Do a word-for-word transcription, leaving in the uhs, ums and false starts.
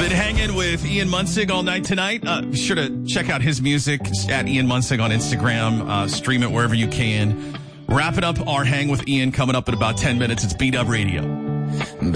Been hanging with Ian Munzig all night tonight. Uh, be sure to check out his music at Ian Munzig on Instagram. Uh, stream it wherever you can. Wrapping up our hang with Ian coming up in about ten minutes. It's B-Dub Radio.